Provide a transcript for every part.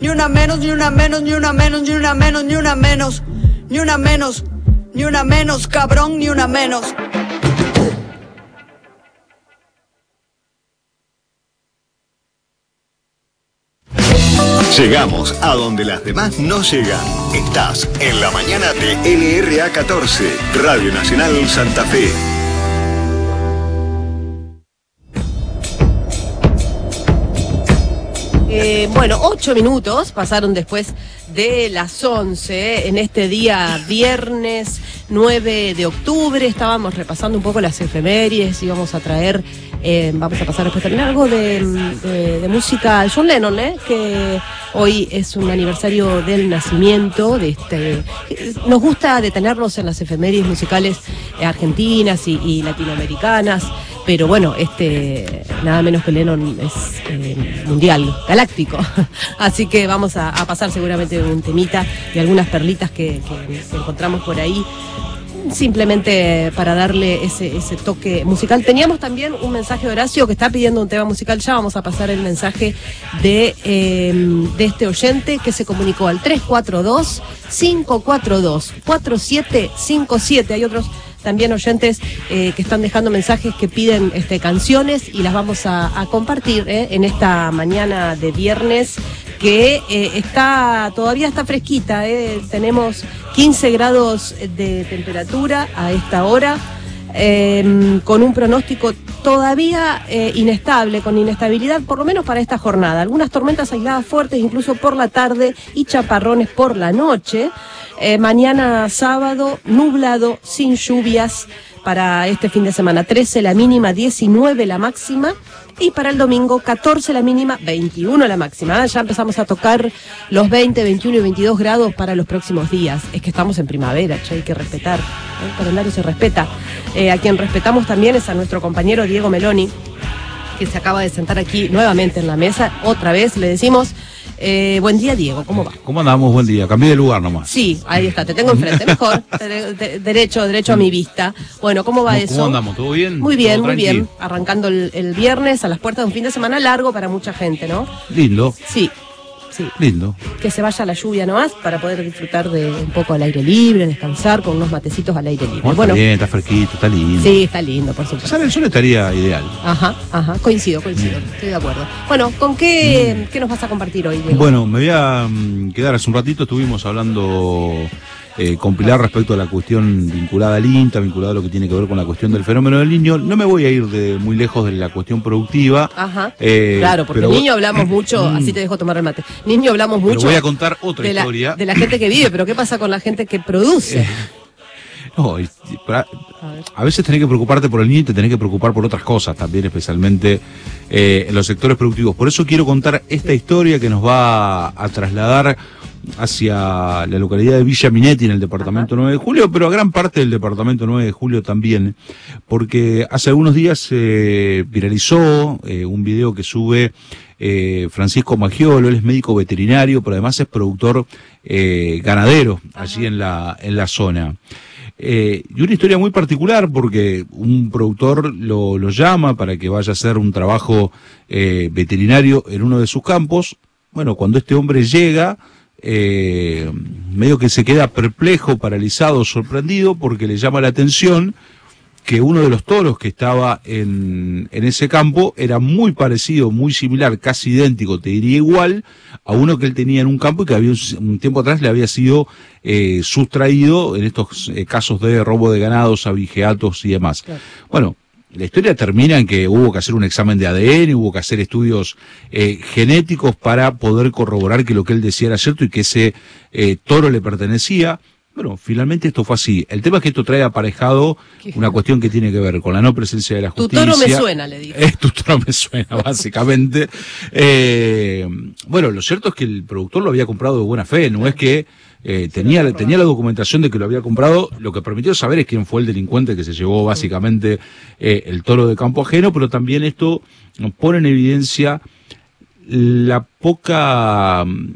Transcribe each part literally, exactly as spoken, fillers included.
ni una menos, ni una menos, ni una menos, ni una menos, ni una menos, ni una menos, ni una menos, cabrón, ni una menos. Llegamos a donde las demás no llegan. Estás en la mañana de L R A catorce, Radio Nacional Santa Fe. Eh, bueno, ocho minutos pasaron después de las once, en este día viernes nueve de octubre. Estábamos repasando un poco las efemérides, íbamos a traer, eh, vamos a pasar después también algo de, de, de música de John Lennon, ¿eh? Que hoy es un aniversario del nacimiento de este. Nos gusta detenernos en las efemérides musicales argentinas y, y latinoamericanas. Pero bueno, este nada menos que Lennon es eh, mundial, galáctico. Así que vamos a, a pasar seguramente un temita y algunas perlitas que, que, que encontramos por ahí, simplemente para darle ese, ese toque musical. Teníamos también un mensaje de Horacio que está pidiendo un tema musical. Ya vamos a pasar el mensaje de, eh, de este oyente que se comunicó al tres cuatro dos, cinco cuatro dos, cuatro siete cinco siete. Hay otros también oyentes eh, que están dejando mensajes que piden este, canciones y las vamos a, a compartir eh, en esta mañana de viernes que eh, está todavía está fresquita. Eh. Tenemos quince grados de temperatura a esta hora, eh, con un pronóstico todavía eh, inestable, con inestabilidad por lo menos para esta jornada. Algunas tormentas aisladas fuertes incluso por la tarde y chaparrones por la noche. Eh, mañana sábado, nublado, sin lluvias para este fin de semana. trece la mínima, diecinueve la máxima. Y para el domingo, catorce la mínima, veintiuno la máxima. Ya empezamos a tocar los veinte, veintiuno y veintidós grados para los próximos días. Es que estamos en primavera, che, hay que respetar. El calendario se respeta. Eh, a quien respetamos también es a nuestro compañero Diego Meloni, que se acaba de sentar aquí nuevamente en la mesa. Otra vez le decimos... Eh, buen día, Diego, ¿cómo va? ¿Cómo andamos? Buen día. Cambié de lugar nomás. Sí, ahí está, te tengo enfrente, mejor. de, de, derecho, derecho a mi vista. Bueno, ¿cómo va ¿Cómo, eso? ¿Cómo andamos? ¿Todo bien? Muy bien, ¿Todo muy tranqui? bien. Arrancando el, el viernes a las puertas de un fin de semana largo para mucha gente, ¿no? Lindo. Sí, sí. Lindo. Que se vaya la lluvia nomás para poder disfrutar de un poco al aire libre, descansar con unos matecitos al aire libre. Oh, Bueno, está bien, está fresquito, está lindo. sí, está lindo, por supuesto. Sale el sol estaría ideal. Ajá, ajá, coincido, coincido, estoy de acuerdo. Bueno, ¿con qué, qué nos vas a compartir hoy, Diego? Bueno, me voy a mm, quedar hace un ratito, estuvimos hablando eh, con Pilar respecto a la cuestión vinculada al INTA, vinculada a lo que tiene que ver con la cuestión del fenómeno del niño. No me voy a ir de muy lejos de la cuestión productiva. Ajá, eh, claro, porque pero, niño hablamos mucho, así te dejo tomar el mate. Niño hablamos mucho. Pero voy a contar otra de la, historia. de la gente que vive, pero ¿qué pasa con la gente que produce? Eh, No, y- y para- a veces tenés que preocuparte por el niño y te tenés que preocupar por otras cosas también, especialmente eh, en los sectores productivos. Por eso quiero contar esta historia que nos va a trasladar hacia la localidad de Villa Minetti, en el departamento nueve de julio, pero a gran parte del departamento nueve de julio también, porque hace algunos días se eh, viralizó eh, un video que sube eh, Francisco Maggiolo. Él es médico veterinario, pero además es productor eh, ganadero allí en la, en la zona. Eh, y una historia muy particular porque un productor lo, lo llama para que vaya a hacer un trabajo eh, veterinario en uno de sus campos. Bueno, cuando este hombre llega, eh, medio que se queda perplejo, paralizado, sorprendido, porque le llama la atención que uno de los toros que estaba en, en ese campo era muy parecido, muy similar, casi idéntico, te diría igual, a uno que él tenía en un campo y que había un, un tiempo atrás le había sido eh, sustraído en estos eh, casos de robo de ganados, abigeatos y demás. Claro. Bueno, la historia termina en que hubo que hacer un examen de A D N, hubo que hacer estudios eh, genéticos para poder corroborar que lo que él decía era cierto y que ese eh, toro le pertenecía. Bueno, finalmente esto fue así. El tema es que esto trae aparejado una cuestión que tiene que ver con la no presencia de la justicia. Tu toro me suena, le digo. Eh, tu toro me suena, básicamente. Eh, bueno, lo cierto es que el productor lo había comprado de buena fe, no es que eh, tenía, tenía la documentación de que lo había comprado. Lo que permitió saber es quién fue el delincuente que se llevó básicamente eh, el toro de campo ajeno, pero también esto pone en evidencia la poca,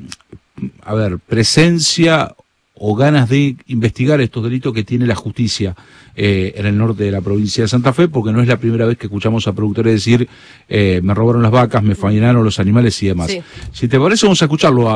a ver, presencia o ganas de investigar estos delitos que tiene la justicia eh, en el norte de la provincia de Santa Fe, porque no es la primera vez que escuchamos a productores decir eh, me robaron las vacas, me faenaron los animales y demás. Sí. Si te parece, vamos a escucharlo a